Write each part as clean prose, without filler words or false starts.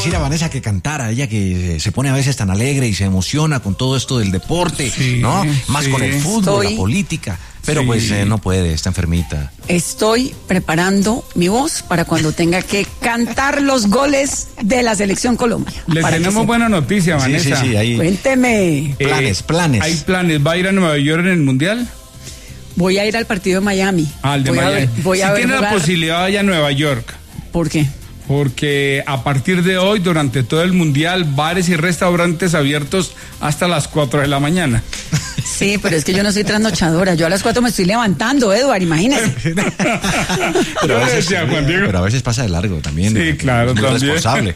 decir a Vanessa que cantara, ella que se pone a veces tan alegre y se emociona con todo esto del deporte, sí, ¿no? Más con el fútbol, la política. Pero sí, pues no puede, está enfermita. Estoy preparando mi voz para cuando tenga que cantar los goles de la Selección Colombia. Le tenemos buena noticia, Vanessa. Sí, ahí. Cuénteme. Planes. Hay planes. ¿Va a ir a Nueva York en el Mundial? Voy a ir al partido de Miami. Al de Miami. Si tiene la posibilidad, vaya a Nueva York. ¿Por qué? Porque a partir de hoy, durante todo el Mundial, bares y restaurantes abiertos hasta las 4 de la mañana. Sí, pero es que yo no soy trasnochadora. Yo a las 4 me estoy levantando, Eduard, imagínese. Pero a veces pasa de largo también. Sí, claro, es muy también. responsable.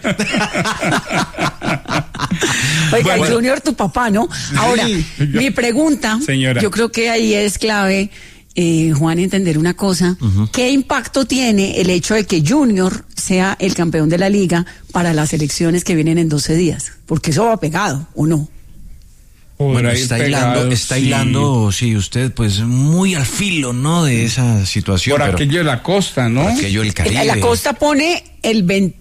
Oiga, bueno. Junior, tu papá, ¿no? Ahora, mi pregunta, señora, yo creo que ahí es clave, Juan, entender una cosa. ¿Qué impacto tiene el hecho de que Junior sea el campeón de la liga para las elecciones que vienen en 12 días? Porque eso va pegado, ¿o no? Bueno, está hilando, sí, usted pues muy al filo, ¿no? De esa situación. Por aquello de la costa, ¿no? Por aquello del Caribe. La costa pone el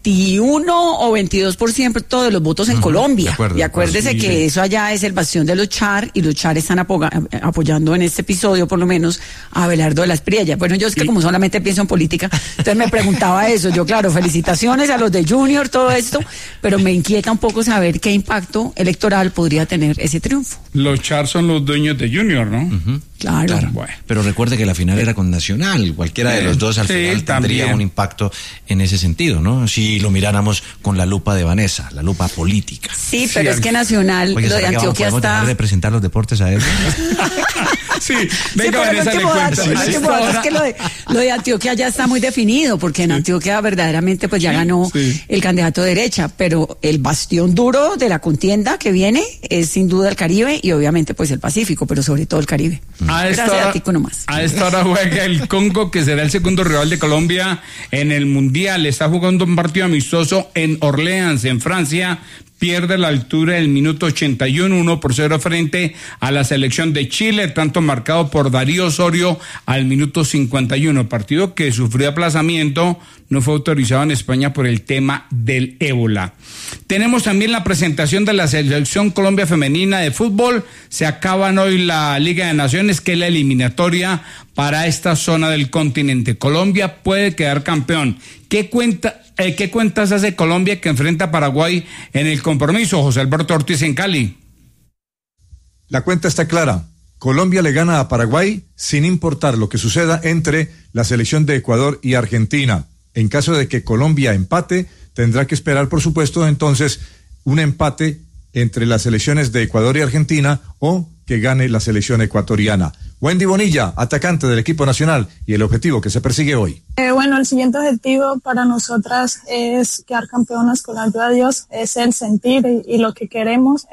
21 o 22% de los votos en Colombia. De acuerdo, y acuérdese que eso allá es el bastión de los Char, y los Char están apoyando en este episodio, por lo menos, a Abelardo de la Espriella. Bueno, yo es que como solamente pienso en política, entonces me preguntaba eso. Yo, claro, felicitaciones a los de Junior, todo esto, pero me inquieta un poco saber qué impacto electoral podría tener ese triunfo. Los Char son los dueños de Junior, ¿no? Claro. Bueno. Pero recuerde que la final era con Nacional. Cualquiera de los dos al final tendría un impacto en ese sentido, ¿no? Si lo miráramos con la lupa de Vanessa, la lupa política. Sí, pero es que Nacional, oye, lo de Antioquia está... dejar de presentar los deportes a él? Sí, venga, Vanessa, le cuento. Es que lo de Antioquia ya está muy definido, porque en Antioquia verdaderamente pues ya ganó el candidato de derecha, pero el bastión duro de la contienda que viene es sin duda el Caribe y obviamente pues el Pacífico, pero sobre todo el Caribe. A esta hora juega el Congo, que será el segundo rival de Colombia en el Mundial. Está jugando un partido amistoso en Orleans, en Francia. Pierde la altura del minuto 81, 1-0 frente a la selección de Chile, tanto marcado por Darío Osorio al minuto 51. Partido que sufrió aplazamiento, no fue autorizado en España por el tema del ébola. Tenemos también la presentación de la selección Colombia femenina de fútbol. Se acaban hoy la Liga de Naciones, que es la eliminatoria para esta zona del continente. Colombia puede quedar campeón. ¿Qué cuentas hace Colombia, que enfrenta a Paraguay en el compromiso? José Alberto Ortiz en Cali. La cuenta está clara. Colombia le gana a Paraguay sin importar lo que suceda entre la selección de Ecuador y Argentina. En caso de que Colombia empate, tendrá que esperar, por supuesto, entonces un empate entre las selecciones de Ecuador y Argentina, o que gane la selección ecuatoriana. Wendy Bonilla, atacante del equipo nacional, y el objetivo que se persigue hoy. Bueno, el siguiente objetivo para nosotras es quedar campeonas con la ayuda de Dios, es el sentir y lo que queremos.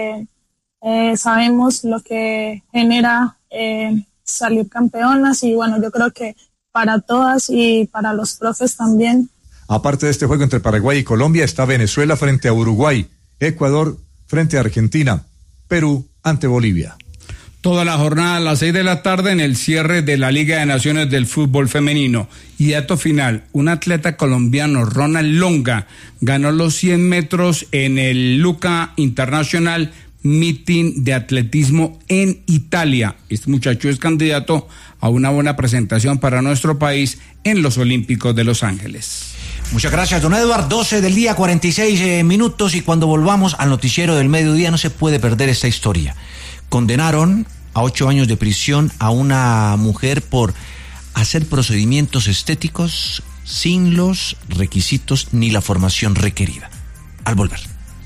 Sabemos lo que genera salir campeonas, y bueno, yo creo que para todas y para los profes también. Aparte de este juego entre Paraguay y Colombia, está Venezuela frente a Uruguay, Ecuador frente a Argentina, Perú ante Bolivia. Toda la jornada a las 6 de la tarde en el cierre de la Liga de Naciones del fútbol femenino. Y dato final, un atleta colombiano, Ronald Longa, ganó los 100 metros en el Luca International Meeting de atletismo en Italia. Este muchacho es candidato a una buena presentación para nuestro país en los Olímpicos de Los Ángeles. Muchas gracias, don Eduard. 12 del día, 46 minutos, y cuando volvamos al noticiero del mediodía no se puede perder esta historia. Condenaron a 8 años de prisión a una mujer por hacer procedimientos estéticos sin los requisitos ni la formación requerida. Al volver.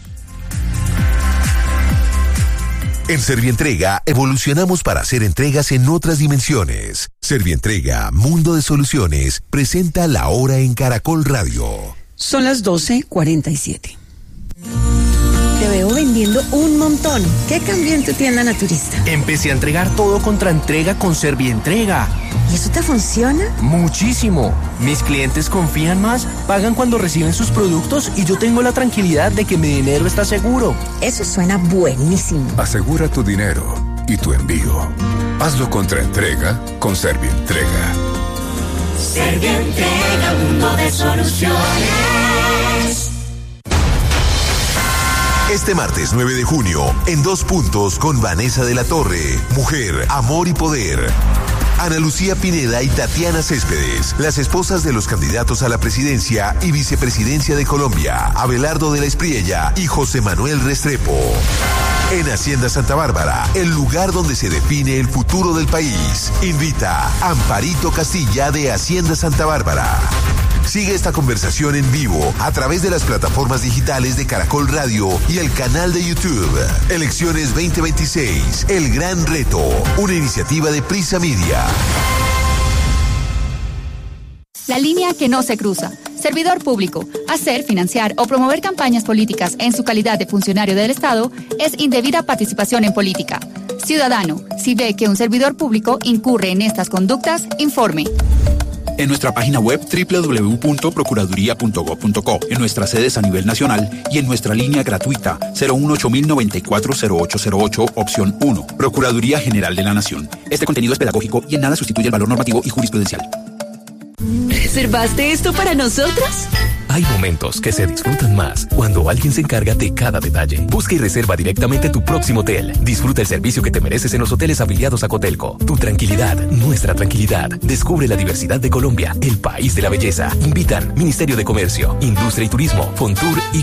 En Servientrega evolucionamos para hacer entregas en otras dimensiones. Servientrega, Mundo de Soluciones, presenta La Hora en Caracol Radio. Son las 12:47. Te veo vendiendo un montón. ¿Qué cambió en tu tienda naturista? Empecé a entregar todo contra entrega con Servientrega. ¿Y eso te funciona? Muchísimo. Mis clientes confían más, pagan cuando reciben sus productos y yo tengo la tranquilidad de que mi dinero está seguro. Eso suena buenísimo. Asegura tu dinero y tu envío. Hazlo contra entrega con Servientrega. Servientrega, Mundo de Soluciones. Este martes 9 de junio, en 2 puntos con Vanessa de la Torre, Mujer, Amor y Poder. Ana Lucía Pineda y Tatiana Céspedes, las esposas de los candidatos a la presidencia y vicepresidencia de Colombia, Abelardo de la Espriella y José Manuel Restrepo. En Hacienda Santa Bárbara, el lugar donde se define el futuro del país. Invita Amparito Castilla de Hacienda Santa Bárbara. Sigue esta conversación en vivo a través de las plataformas digitales de Caracol Radio y el canal de YouTube. Elecciones 2026, el gran reto, una iniciativa de Prisa Media. La línea que no se cruza. Servidor público. Hacer, financiar o promover campañas políticas en su calidad de funcionario del Estado es indebida participación en política. Ciudadano, si ve que un servidor público incurre en estas conductas, informe. En nuestra página web www.procuraduría.gov.co, en nuestras sedes a nivel nacional y en nuestra línea gratuita 018-094-0808, opción 1. Procuraduría General de la Nación. Este contenido es pedagógico y en nada sustituye el valor normativo y jurisprudencial. ¿Reservaste esto para nosotros? Hay momentos que se disfrutan más cuando alguien se encarga de cada detalle. Busca y reserva directamente tu próximo hotel. Disfruta el servicio que te mereces en los hoteles afiliados a Cotelco. Tu tranquilidad, nuestra tranquilidad. Descubre la diversidad de Colombia, el país de la belleza. Invitan Ministerio de Comercio, Industria y Turismo, Fontur y